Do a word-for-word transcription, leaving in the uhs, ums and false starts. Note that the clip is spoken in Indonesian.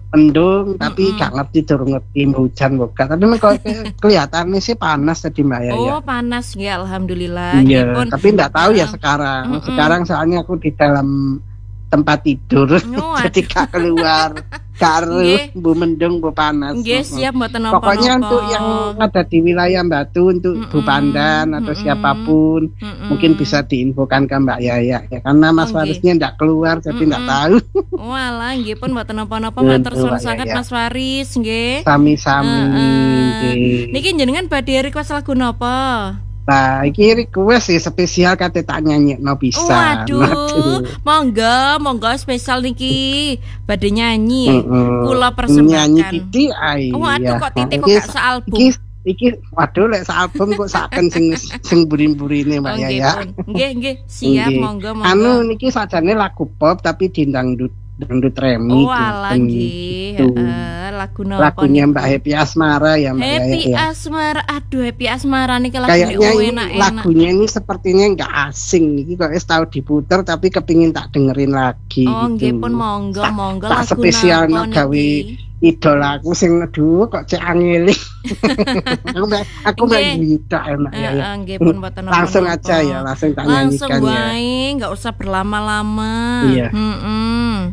mendung tapi Mm-mm. gak ngerti durung ngerti hujan bukan. Tapi kok kelihatannya sih panas tadi Mbak Yaya. Oh, panas ya, alhamdulillah. Nggih Iya, pun. tapi enggak tahu ya Heeh. sekarang. Mm-mm. Sekarang soalnya aku di dalam tempat tidur, Oh, jadi aduh. gak keluar. Karo Nggih. bu mendung bu panas. Nggih, Heeh. siap mboten Pokoknya napa-napa. untuk yang ada di wilayah Batu, untuk Bu Mm-mm. Pandan atau Mm-mm. siapapun mungkin Mm-mm. bisa diinfokan ke Mbak Yaya ya, karena Oh, Mas nggih. Farisnya enggak keluar jadi enggak Mm-mm. tahu. Walah, nggih pun mboten napa-napa, matur Gitu suwun Mbak sanget Yaya. Mas Faris nggih. Sami-sami Heeh. nggih. Niki jenengan badhe request lagu napa? Nah, iki request sih spesial kate tak nyanyekno pisan. Waduh, Waduh. monggo, monggo spesial niki badhe nyanyi. Heeh. Kula Nyanyi persembahkan. Titi ai Waduh, ya. kok titik kok Iki gak sealbum. iki iki waduh lek sealbum kok saken sing sing burin-burine Mbak Oh, nggih Yaya. pun. Nggih, nggih, siap, Nggih. monggo, Anu monggo. niki sajane lagu pop tapi di dangdut dangdut remi Oh, alah ngoten. nggih, Gitu. heeh, lagu napa Lagunya Mbak niku? Happy Asmara ya Mbak Yaya Happy ya. Asmara. Aduh, Happy Asmara niki lagune Kayaknya oh ini enak-enak. lagunya ini sepertinya nggak asing. Iki kok wis tau diputer tapi kepingin tak dengerin lagi Oh, nggih pun gitu. monggo, Tak, monggo tak lagu spesialno napa gawe niki? idolaku sing aduh kok cek angel. aku mbak aku mbak Nggih. Yuda enak ya, ya. Heeh, nggih pun mboten Langsung napa-napa. aja ya, langsung tak Langsung nyanyikan ya. wae, nggak usah berlama-lama. Iya. Mm-mm.